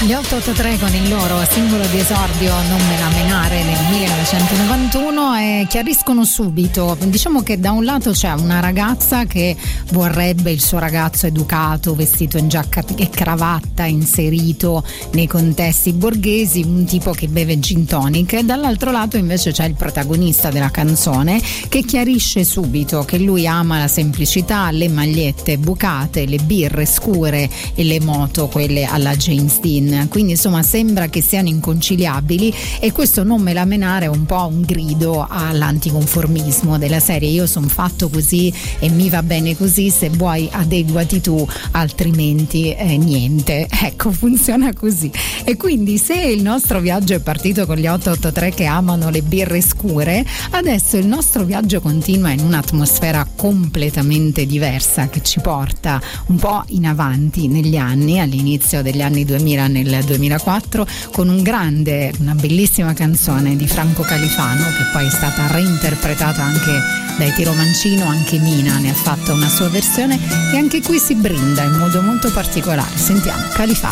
Gli 883 con il loro singolo di esordio Non me la menare nel 1991 e chiariscono subito. Diciamo che da un lato c'è una ragazza che vorrebbe il suo ragazzo educato, vestito in giacca e cravatta, inserito nei contesti borghesi, un tipo che beve gin tonic, e dall'altro lato invece c'è il protagonista della canzone che chiarisce subito che lui ama la semplicità, le magliette bucate, le birre scure e le moto, quelle alla James Dean. Quindi insomma sembra che siano inconciliabili, e questo Non me la menare è un po' un grido all'anticonformismo della serie: io sono fatto così e mi va bene così, se vuoi adeguati tu, altrimenti niente. Ecco, funziona così. E quindi se il nostro viaggio è partito con gli 883 che amano le birre scure, adesso il nostro viaggio continua in un'atmosfera completamente diversa che ci porta un po' in avanti negli anni, all'inizio degli anni 2000, nel 2004, con una bellissima canzone di Franco Califano, che poi è stata reinterpretata anche dai Tiro Mancino. Anche Mina ne ha fatto una sua versione, e anche qui si brinda in modo molto particolare. Sentiamo Califano.